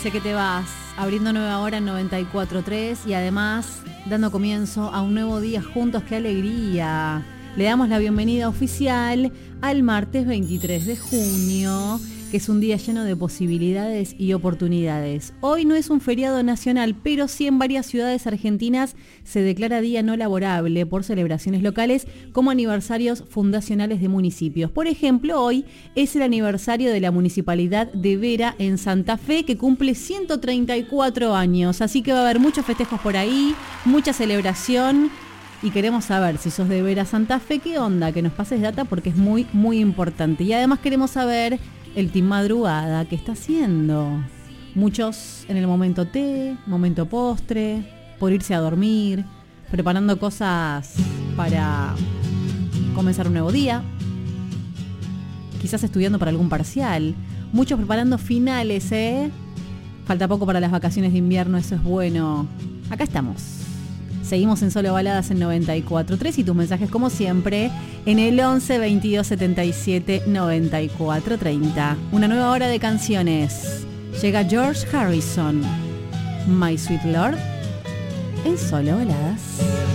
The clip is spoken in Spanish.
Sé que te vas, abriendo nueva hora en 94.3 y además dando comienzo a un nuevo día juntos. ¡Qué alegría! Le damos la bienvenida oficial al martes 23 de junio, que es un día lleno de posibilidades y oportunidades. Hoy no es un feriado nacional, pero sí en varias ciudades argentinas se declara día no laborable por celebraciones locales como aniversarios fundacionales de municipios. Por ejemplo, hoy es el aniversario de la Municipalidad de Vera en Santa Fe, que cumple 134 años. Así que va a haber muchos festejos por ahí, mucha celebración. Y queremos saber si sos de Vera Santa Fe, qué onda, que nos pases data porque es muy, muy importante. Y además queremos saber el team madrugada, ¿qué está haciendo? Muchos en el momento té, momento postre, por irse a dormir, preparando cosas para comenzar un nuevo día, quizás estudiando para algún parcial, muchos preparando finales, Falta poco para las vacaciones de invierno, eso es bueno. Acá estamos. Seguimos en Solo Baladas en 94.3 y tus mensajes como siempre en el 11 22 77 94 30. Una nueva hora de canciones. Llega George Harrison, My Sweet Lord, en Solo Baladas.